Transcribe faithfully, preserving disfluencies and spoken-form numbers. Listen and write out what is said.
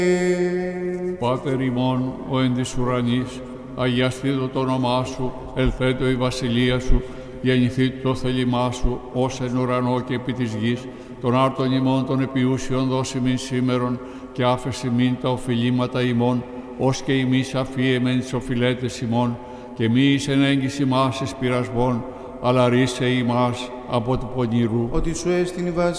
Πάτερ ημών, ο εν της ουρανής, αγιαστήτω το όνομά σου, ελθέτω η βασιλεία σου, γεννηθήτω το θέλημά σου, ως εν ουρανό και επί της γης, των άρτων ημών των επιούσιων δώσιμην σήμερον, και άφεση μην τα οφειλήματα ημών, ως και ημείς αφίεμεν τις οφειλέτες ημών, και μη εις εν έγκυση μας εις πειρασμόν, αλλά ρίσε ημάς από του πονηρού. Ότι σου έστειν η